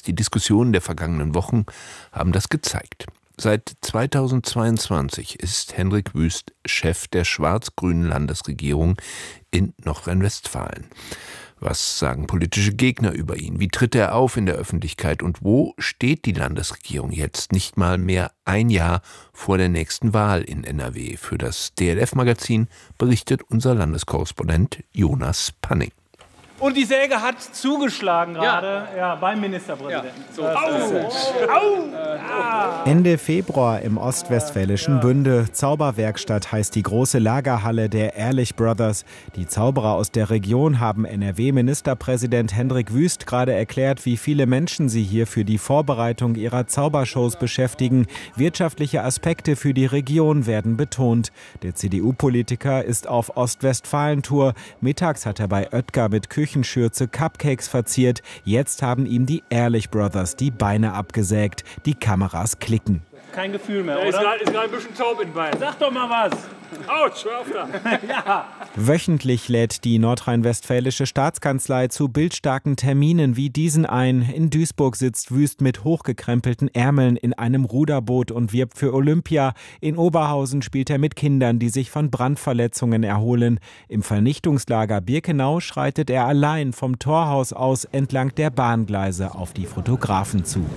Die Diskussionen der vergangenen Wochen haben das gezeigt. Seit 2022 ist Hendrik Wüst Chef der schwarz-grünen Landesregierung in Nordrhein-Westfalen. Was sagen politische Gegner über ihn? Wie tritt er auf in der Öffentlichkeit? Und wo steht die Landesregierung jetzt, nicht mal mehr ein Jahr vor der nächsten Wahl in NRW? Für das DLF-Magazin berichtet unser Landeskorrespondent Jonas Panning. Und die Säge hat zugeschlagen gerade beim Ministerpräsidenten. Ende Februar im ostwestfälischen Bünde. Zauberwerkstatt heißt die große Lagerhalle der Ehrlich Brothers. Die Zauberer aus der Region haben NRW-Ministerpräsident Hendrik Wüst gerade erklärt, wie viele Menschen sie hier für die Vorbereitung ihrer Zaubershows beschäftigen. Wirtschaftliche Aspekte für die Region werden betont. Der CDU-Politiker ist auf Ostwestfalen-Tour. Mittags hat er bei Oetker mit Küchenschürze Cupcakes verziert. Jetzt haben ihm die Ehrlich Brothers die Beine abgesägt. Die Kameras klicken. Kein Gefühl mehr, oder? Ist gerade ein bisschen taub in Bein. Sag doch mal was. Autsch, hör auf da. Ja. Wöchentlich lädt die nordrhein-westfälische Staatskanzlei zu bildstarken Terminen wie diesen ein. In Duisburg sitzt Wüst mit hochgekrempelten Ärmeln in einem Ruderboot und wirbt für Olympia. In Oberhausen spielt er mit Kindern, die sich von Brandverletzungen erholen. Im Vernichtungslager Birkenau schreitet er allein vom Torhaus aus entlang der Bahngleise auf die Fotografen zu.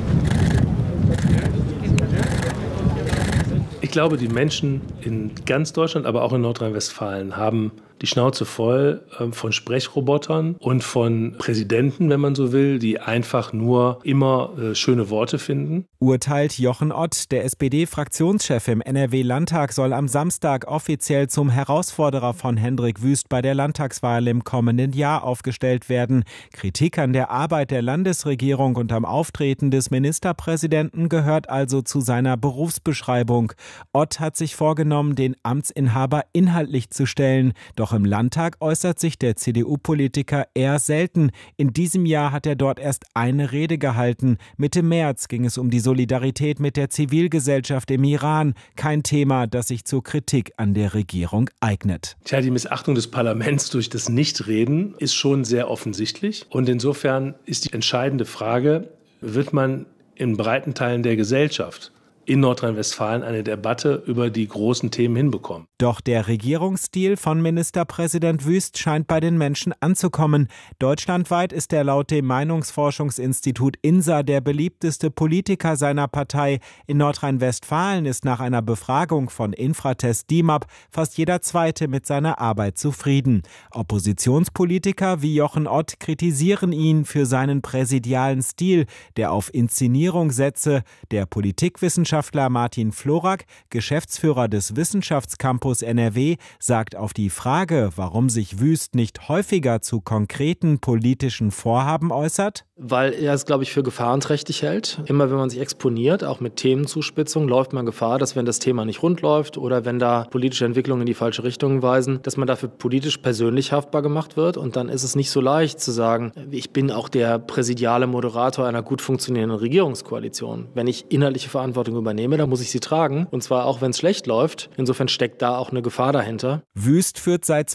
Ich glaube, die Menschen in ganz Deutschland, aber auch in Nordrhein-Westfalen haben die Schnauze voll von Sprechrobotern und von Präsidenten, wenn man so will, die einfach nur immer schöne Worte finden. Urteilt Jochen Ott. Der SPD-Fraktionschef im NRW-Landtag soll am Samstag offiziell zum Herausforderer von Hendrik Wüst bei der Landtagswahl im kommenden Jahr aufgestellt werden. Kritik an der Arbeit der Landesregierung und am Auftreten des Ministerpräsidenten gehört also zu seiner Berufsbeschreibung. Ott hat sich vorgenommen, den Amtsinhaber inhaltlich zu stellen. Doch im Landtag äußert sich der CDU-Politiker eher selten. In diesem Jahr hat er dort erst eine Rede gehalten. Mitte März ging es um die Solidarität mit der Zivilgesellschaft im Iran. Kein Thema, das sich zur Kritik an der Regierung eignet. Tja, die Missachtung des Parlaments durch das Nichtreden ist schon sehr offensichtlich. Und insofern ist die entscheidende Frage, wird man in breiten Teilen der Gesellschaft in Nordrhein-Westfalen eine Debatte über die großen Themen hinbekommen. Doch der Regierungsstil von Ministerpräsident Wüst scheint bei den Menschen anzukommen. Deutschlandweit ist er laut dem Meinungsforschungsinstitut INSA der beliebteste Politiker seiner Partei. In Nordrhein-Westfalen ist nach einer Befragung von Infratest DIMAP fast jeder Zweite mit seiner Arbeit zufrieden. Oppositionspolitiker wie Jochen Ott kritisieren ihn für seinen präsidialen Stil, der auf Inszenierung setze. Der Politikwissenschaftler Martin Florak, Geschäftsführer des Wissenschaftscampus NRW, sagt auf die Frage, warum sich Wüst nicht häufiger zu konkreten politischen Vorhaben äußert: Weil er es, glaube ich, für gefahrenträchtig hält. Immer wenn man sich exponiert, auch mit Themenzuspitzung, läuft man Gefahr, dass wenn das Thema nicht rund läuft oder wenn da politische Entwicklungen in die falsche Richtung weisen, dass man dafür politisch persönlich haftbar gemacht wird. Und dann ist es nicht so leicht zu sagen, ich bin auch der präsidiale Moderator einer gut funktionierenden Regierungskoalition. Wenn ich inhaltliche Verantwortung übernehme, dann muss ich sie tragen. Und zwar auch, wenn es schlecht läuft. Insofern steckt da auch eine Gefahr dahinter. Wüst führt seit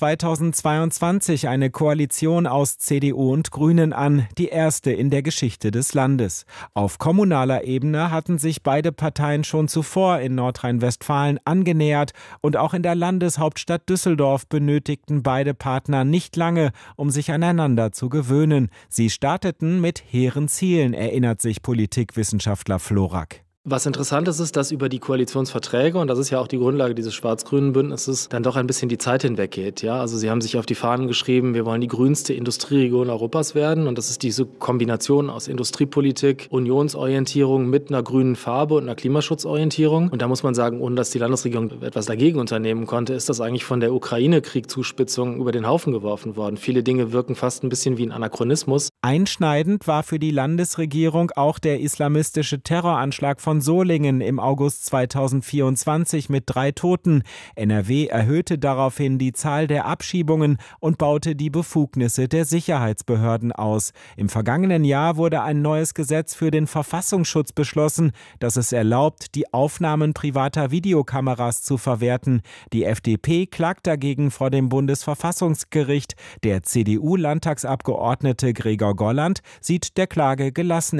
2022 eine Koalition aus CDU und Grünen an, die erste in der Geschichte des Landes. Auf kommunaler Ebene hatten sich beide Parteien schon zuvor in Nordrhein-Westfalen angenähert und auch in der Landeshauptstadt Düsseldorf benötigten beide Partner nicht lange, um sich aneinander zu gewöhnen. Sie starteten mit hehren Zielen, erinnert sich Politikwissenschaftler Florak. Was interessant ist, dass über die Koalitionsverträge, und das ist ja auch die Grundlage dieses schwarz-grünen Bündnisses, dann doch ein bisschen die Zeit hinweggeht. Ja? Also sie haben sich auf die Fahnen geschrieben, wir wollen die grünste Industrieregion Europas werden. Und das ist diese Kombination aus Industriepolitik, Unionsorientierung mit einer grünen Farbe und einer Klimaschutzorientierung. Und da muss man sagen, ohne dass die Landesregierung etwas dagegen unternehmen konnte, ist das eigentlich von der Ukraine-Krieg-Zuspitzung über den Haufen geworfen worden. Viele Dinge wirken fast ein bisschen wie ein Anachronismus. Einschneidend war für die Landesregierung auch der islamistische Terroranschlag von Solingen im August 2024 mit 3 Toten. NRW erhöhte daraufhin die Zahl der Abschiebungen und baute die Befugnisse der Sicherheitsbehörden aus. Im vergangenen Jahr wurde ein neues Gesetz für den Verfassungsschutz beschlossen, das es erlaubt, die Aufnahmen privater Videokameras zu verwerten. Die FDP klagt dagegen vor dem Bundesverfassungsgericht. Der CDU-Landtagsabgeordnete Gregor Golland sieht der Klage gelassen